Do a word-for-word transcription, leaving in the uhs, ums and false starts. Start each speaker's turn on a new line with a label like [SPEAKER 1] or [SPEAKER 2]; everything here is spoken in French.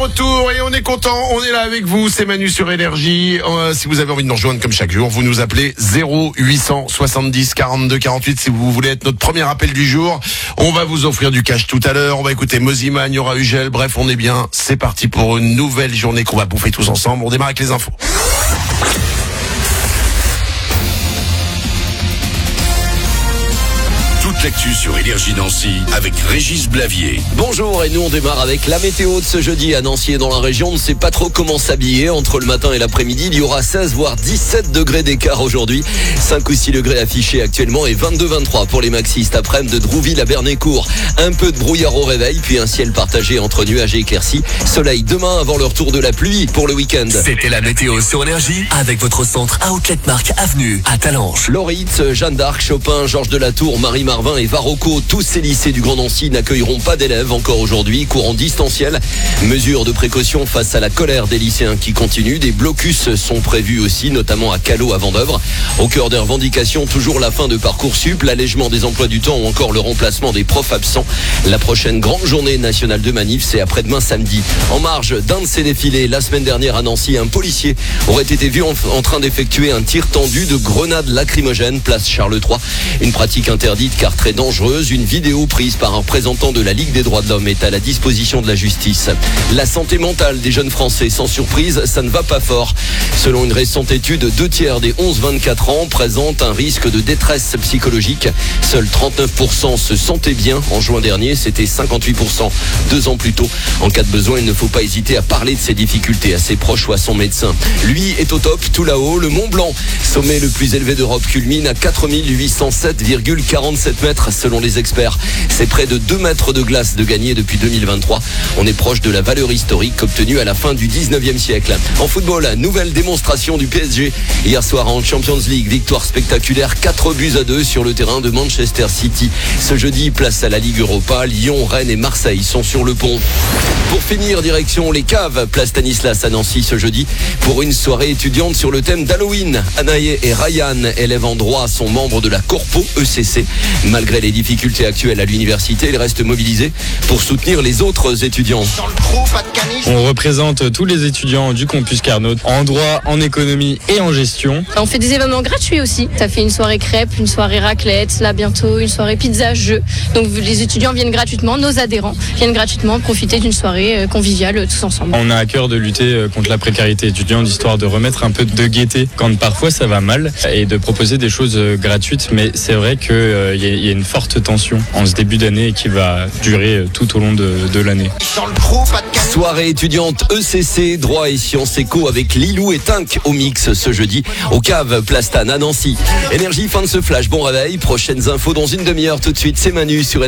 [SPEAKER 1] retour et on est content, on est là avec vous, c'est Manu sur Énergie. Euh, si vous avez envie de nous rejoindre comme chaque jour, vous nous appelez zéro huit cent soixante-dix quarante-deux quarante-huit si vous voulez être notre premier appel du jour. On va vous offrir du cash tout à l'heure, on va écouter Mosiman, il y aura Ugel, bref on est bien, c'est parti pour une nouvelle journée qu'on va bouffer tous ensemble. On démarre avec les infos.
[SPEAKER 2] Toute l'actu sur Énergie Nancy avec Régis Blavier.
[SPEAKER 3] Bonjour, et nous on démarre avec la météo de ce jeudi à Nancy et dans la région. On ne sait pas trop comment s'habiller. Entre le matin et l'après-midi, il y aura seize voire dix-sept degrés d'écart aujourd'hui. cinq ou six degrés affichés actuellement et vingt-deux vingt-trois pour les maxis cet après-midi de Drouville à Bernécourt. Un peu de brouillard au réveil, puis un ciel partagé entre nuages et éclaircies. Soleil demain avant le retour de la pluie pour le week-end.
[SPEAKER 4] C'était la météo sur Énergie avec votre centre Outlet Marque Avenue à Talange.
[SPEAKER 3] Loritz, Jeanne d'Arc, Chopin, Georges de la Tour, Marie Marvin et Varocco, tous ces lycées du Grand Nancy n'accueilleront pas d'élèves encore aujourd'hui, cours en distanciel. Mesures de précaution face à la colère des lycéens qui continuent. Des blocus sont prévus aussi, notamment à Callot à Vendeuvre. Au cœur des revendications, toujours la fin de Parcoursup, l'allègement des emplois du temps ou encore le remplacement des profs absents. La prochaine grande journée nationale de manif, c'est après-demain samedi. En marge d'un de ces défilés, la semaine dernière à Nancy, un policier aurait été vu en, en train d'effectuer un tir tendu de grenades lacrymogènes, place Charles trois. Une pratique interdite car très dangereuse. Une vidéo prise par un représentant de la Ligue des droits de l'homme est à la disposition de la justice. La santé mentale des jeunes Français, sans surprise, ça ne va pas fort. Selon une récente étude, deux tiers des onze vingt-quatre ans présentent un risque de détresse psychologique. Seuls trente-neuf pour cent se sentaient bien en juin dernier, c'était cinquante-huit pour cent deux ans plus tôt. En cas de besoin, il ne faut pas hésiter à parler de ses difficultés à ses proches ou à son médecin. Lui est au top, tout là-haut, le Mont Blanc, sommet le plus élevé d'Europe, culmine à quatre mille huit cent sept virgule quarante-sept mètres selon les experts. C'est près de deux mètres de glace de gagné depuis deux mille vingt-trois. On est proche de la valeur historique obtenue à la fin du dix-neuvième siècle. En football, nouvelle démonstration du P S G. Hier soir en Champions League, victoire spectaculaire, quatre buts à deux sur le terrain de Manchester City. Ce jeudi, place à la Ligue Europa. Lyon, Rennes et Marseille sont sur le pont. Pour finir, direction les caves, place Stanislas à Nancy ce jeudi pour une soirée étudiante sur le thème d'Halloween. Anaïe et Ryan, élèves en droit, sont membres de la Corpo E C C. Malgré les difficultés actuelles à l'université, ils restent mobilisés pour soutenir les autres étudiants.
[SPEAKER 5] On représente tous les étudiants du campus Carnot en droit, en économie et en gestion.
[SPEAKER 6] On fait des événements gratuits aussi. Ça fait une soirée crêpes, une soirée raclette, là bientôt une soirée pizza jeu. Donc les étudiants viennent gratuitement, nos adhérents viennent gratuitement profiter d'une soirée conviviale tous ensemble.
[SPEAKER 5] On a à cœur de lutter contre la précarité étudiante, histoire de remettre un peu de gaieté quand parfois ça va mal et de proposer des choses gratuites. Mais c'est vrai qu'il euh, y, y a une forte tension en ce début d'année qui va durer tout au long de, de l'année.
[SPEAKER 3] Soirée étudiante E C C, droit et sciences éco avec Lilou et Tink au mix ce jeudi au cave Plastane à Nancy. Énergie, fin de ce flash, bon réveil, prochaines infos dans une demi-heure tout de suite, c'est Manu sur Énergie.